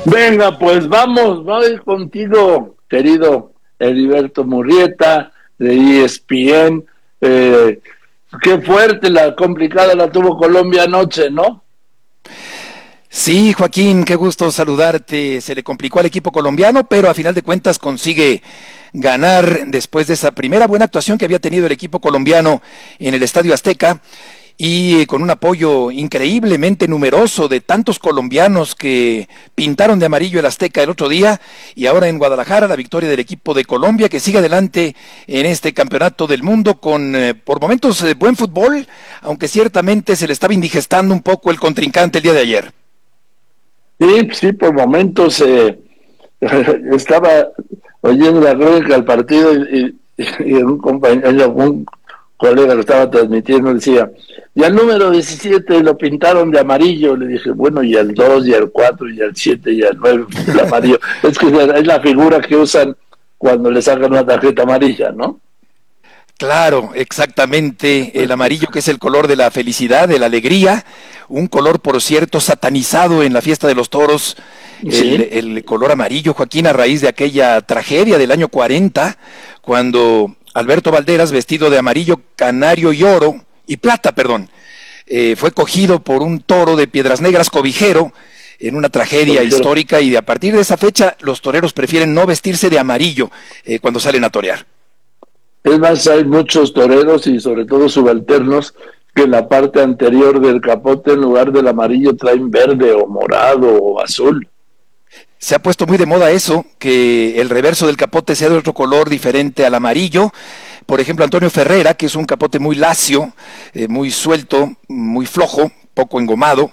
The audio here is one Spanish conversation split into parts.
Venga, pues vamos, voy contigo, querido Heriberto Murrieta, de ESPN. Qué fuerte, la complicada la tuvo Colombia anoche, ¿no? Sí, Joaquín, qué gusto saludarte. Se le complicó al equipo colombiano, pero a final de cuentas consigue ganar después de esa primera buena actuación que había tenido el equipo colombiano en el Estadio Azteca y con un apoyo increíblemente numeroso de tantos colombianos que pintaron de amarillo el Azteca el otro día, y ahora en Guadalajara la victoria del equipo de Colombia que sigue adelante en este campeonato del mundo con por momentos buen fútbol, aunque ciertamente se le estaba indigestando un poco el contrincante el día de ayer. Sí, sí, por momentos estaba oyendo la crónica del partido y un compañero, un colega que estaba transmitiendo decía, y al número 17 lo pintaron de amarillo. Le dije, bueno, y al 2 y al 4 y al 7 y al 9 el amarillo. Es que es la figura que usan cuando le sacan una tarjeta amarilla, ¿no? Claro, exactamente, el amarillo que es el color de la felicidad, de la alegría, un color por cierto satanizado en la fiesta de los toros, Sí, el color amarillo, Joaquín, a raíz de aquella tragedia del año 40, cuando Alberto Valderas, vestido de amarillo, canario y oro, y plata, perdón, fue cogido por un toro de Piedras Negras cobijero en una tragedia cobijero. histórica, y a partir de esa fecha los toreros prefieren no vestirse de amarillo cuando salen a torear. Es más, hay muchos toreros y sobre todo subalternos que en la parte anterior del capote en lugar del amarillo traen verde o morado o azul. Se ha puesto muy de moda eso, que el reverso del capote sea de otro color diferente al amarillo. Por ejemplo, Antonio Ferrera, que es un capote muy lacio, muy suelto, muy flojo, poco engomado,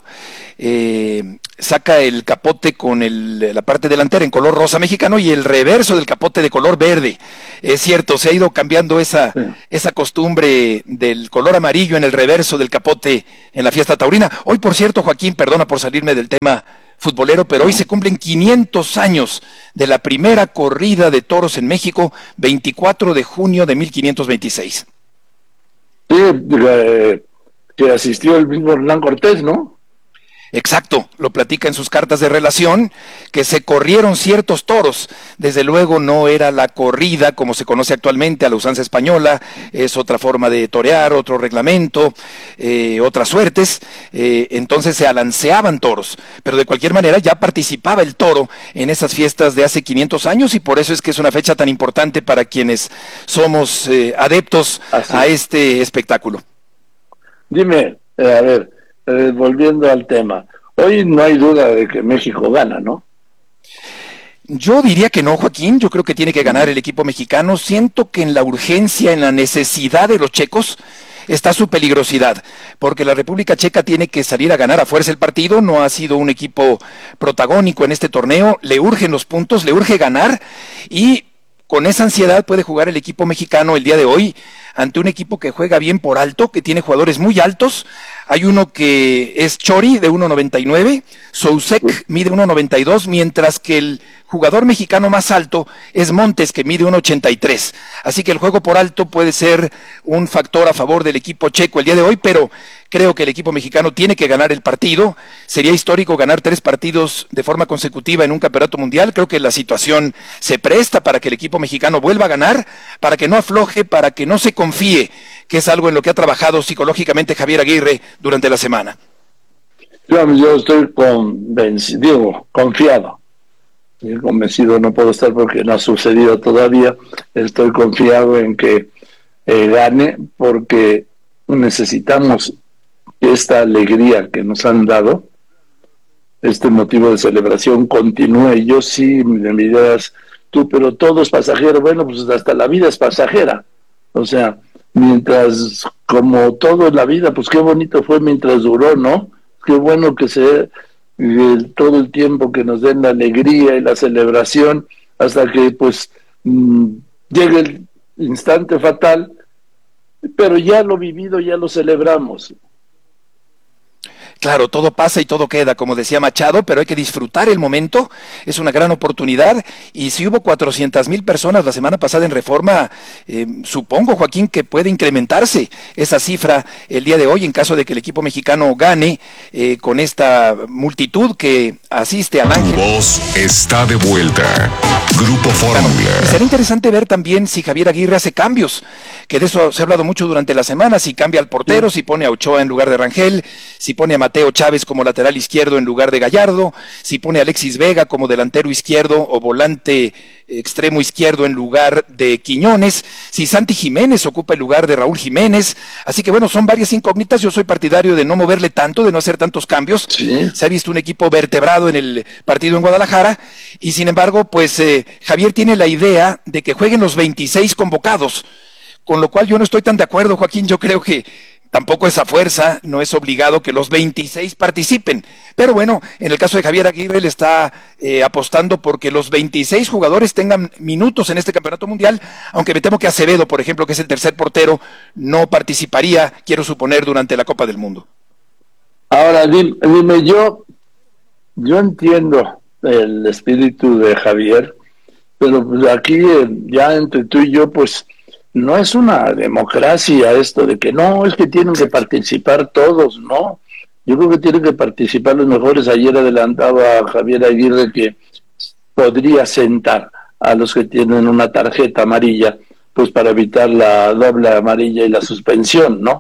saca el capote con la parte delantera en color rosa mexicano y el reverso del capote de color verde. Es cierto, se ha ido cambiando Sí. esa costumbre del color amarillo en el reverso del capote en la fiesta taurina. Hoy, por cierto, Joaquín, perdona por salirme del tema futbolero, pero hoy se No. cumplen 500 años de la primera corrida de toros en México, 24 de junio de 1526. Sí, que asistió el mismo Hernán Cortés, ¿no? Exacto, lo platica en sus cartas de relación, que se corrieron ciertos toros. Desde luego no era la corrida como se conoce actualmente a la usanza española, es otra forma de torear, otro reglamento, otras suertes, entonces se alanceaban toros, pero de cualquier manera ya participaba el toro en esas fiestas de hace 500 años, y por eso es que es una fecha tan importante para quienes somos adeptos a Así. este espectáculo. Dime, a ver, volviendo al tema, hoy no hay duda de que México gana, ¿no? Yo diría que no, Joaquín. Yo creo que tiene que ganar el equipo mexicano. Siento que en la urgencia, en la necesidad de los checos, está su peligrosidad, porque la República Checa tiene que salir a ganar a fuerza el partido. No ha sido un equipo protagónico en este torneo. Le urgen los puntos, le urge ganar, y con esa ansiedad puede jugar el equipo mexicano el día de hoy ante un equipo que juega bien por alto, que tiene jugadores muy altos. Hay uno que es Chori, de 1.99, Sousek mide 1.92, mientras que el jugador mexicano más alto es Montes, que mide 1.83. Así que el juego por alto puede ser un factor a favor del equipo checo el día de hoy, pero creo que el equipo mexicano tiene que ganar el partido. Sería histórico ganar 3 partidos de forma consecutiva en un campeonato mundial. Creo que la situación se presta para que el equipo mexicano vuelva a ganar, para que no afloje, para que no se confíe, que es algo en lo que ha trabajado psicológicamente Javier Aguirre durante la semana. Yo estoy convencido, digo, confiado. Y convencido no puedo estar porque no ha sucedido todavía. Estoy confiado en que gane, porque necesitamos esta alegría que nos han dado, este motivo de celebración continúe. Yo sí me dirás tú, pero todo es pasajero. Bueno, pues hasta la vida es pasajera. O sea, mientras, como todo en la vida, pues qué bonito fue mientras duró, ¿no? Qué bueno que sea todo el tiempo que nos den la alegría y la celebración hasta que pues llegue el instante fatal, pero ya lo vivido, ya lo celebramos. Claro, todo pasa y todo queda, como decía Machado, pero hay que disfrutar el momento. Es una gran oportunidad, y si hubo 400,000 personas la semana pasada en Reforma, supongo, Joaquín, que puede incrementarse esa cifra el día de hoy en caso de que el equipo mexicano gane con esta multitud que asiste al Tu Ángel. voz está de vuelta. Grupo Fórmula. Y será interesante ver también si Javier Aguirre hace cambios, que de eso se ha hablado mucho durante la semana, si cambia al portero, si pone a Ochoa en lugar de Rangel, si pone a Mateo Chávez como lateral izquierdo en lugar de Gallardo, si pone a Alexis Vega como delantero izquierdo o volante extremo izquierdo en lugar de Quiñones, si Santi Jiménez ocupa el lugar de Raúl Jiménez. Así que bueno, son varias incógnitas. Yo soy partidario de no moverle tanto, de no hacer tantos cambios. Sí. Se ha visto un equipo vertebrado en el partido en Guadalajara y sin embargo, pues Javier tiene la idea de que jueguen los 26 convocados, con lo cual yo no estoy tan de acuerdo, Joaquín. Yo creo que tampoco esa fuerza, no es obligado que los 26 participen. Pero bueno, en el caso de Javier Aguirre le está apostando porque los 26 jugadores tengan minutos en este campeonato mundial, aunque me temo que Acevedo, por ejemplo, que es el tercer portero, no participaría, quiero suponer, durante la Copa del Mundo. Ahora, dime, yo entiendo el espíritu de Javier, pero pues aquí ya entre tú y yo, pues no es una democracia esto de que no, es que tienen que participar todos, ¿no? Yo creo que tienen que participar los mejores. Ayer adelantaba Javier Aguirre que podría sentar a los que tienen una tarjeta amarilla, pues para evitar la doble amarilla y la suspensión, ¿no?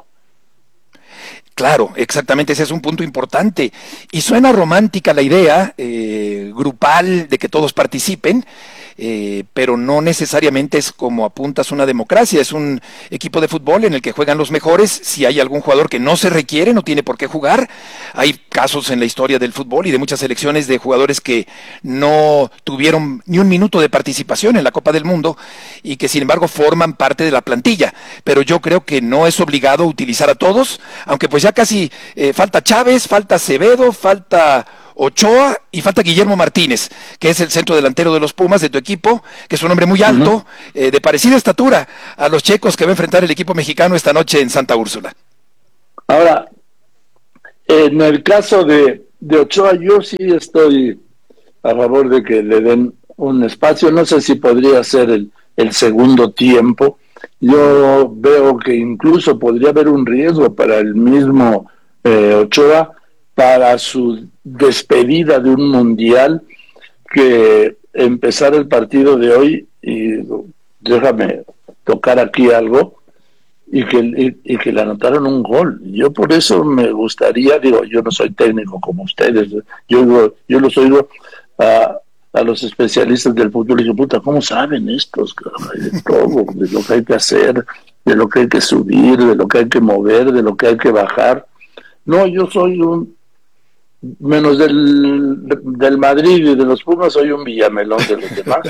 Claro, exactamente, ese es un punto importante. Y suena romántica la idea grupal de que todos participen, pero no necesariamente es como apuntas una democracia. Es un equipo de fútbol en el que juegan los mejores. Si hay algún jugador que no se requiere, no tiene por qué jugar. Hay casos en la historia del fútbol y de muchas selecciones de jugadores que no tuvieron ni un minuto de participación en la Copa del Mundo y que sin embargo forman parte de la plantilla. Pero yo creo que no es obligado utilizar a todos, aunque pues ya casi falta Chávez, falta Acevedo, falta Ochoa y falta Guillermo Martínez, que es el centro delantero de los Pumas, de tu equipo, que es un hombre muy alto, de parecida estatura a los checos que va a enfrentar el equipo mexicano esta noche en Santa Úrsula. Ahora, en el caso de Ochoa, yo sí estoy a favor de que le den un espacio. No sé si podría ser el segundo tiempo. Yo veo que incluso podría haber un riesgo para el mismo Ochoa, para su despedida de un mundial, que empezar el partido de hoy, y déjame tocar aquí algo, y que le anotaron un gol. Yo por eso me gustaría, digo, yo no soy técnico como ustedes, yo los oigo a los especialistas del fútbol y digo, puta, ¿cómo saben estos? De todo, de lo que hay que hacer, de lo que hay que subir, de lo que hay que mover, de lo que hay que bajar. No, yo soy menos del Madrid y de los Pumas, soy un Villamelón de los demás.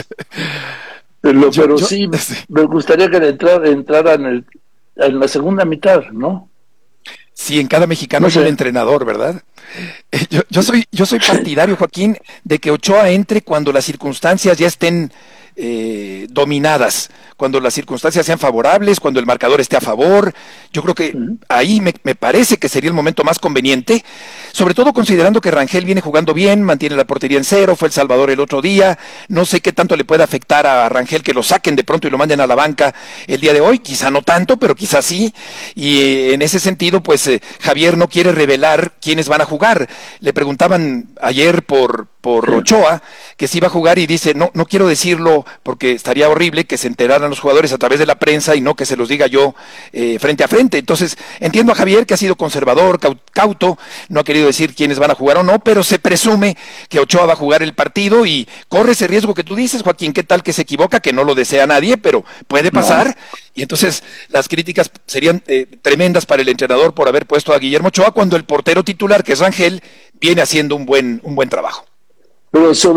Pero sí, me gustaría que entraran en la segunda mitad, ¿no? Sí, en cada mexicano es un entrenador, ¿verdad? Yo soy partidario, Joaquín, de que Ochoa entre cuando las circunstancias ya estén dominadas, cuando las circunstancias sean favorables, cuando el marcador esté a favor. Yo creo que ahí me parece que sería el momento más conveniente, sobre todo considerando que Rangel viene jugando bien, mantiene la portería en cero, fue El Salvador el otro día. No sé qué tanto le puede afectar a Rangel que lo saquen de pronto y lo manden a la banca el día de hoy, quizá no tanto, pero quizá sí, y en ese sentido pues Javier no quiere revelar quiénes van a jugar. Le preguntaban ayer por Ochoa que si iba a jugar y dice, no quiero decirlo porque estaría horrible que se enteraran los jugadores a través de la prensa y no que se los diga yo frente a frente. Entonces entiendo a Javier, que ha sido conservador, cauto, no ha querido decir quiénes van a jugar o no, pero se presume que Ochoa va a jugar el partido y corre ese riesgo que tú dices, Joaquín. ¿Qué tal que se equivoca? Que no lo desea nadie, pero puede pasar. No. Y entonces las críticas serían tremendas para el entrenador por haber puesto a Guillermo Ochoa cuando el portero titular, que es Rangel, viene haciendo un buen trabajo. Pero sobre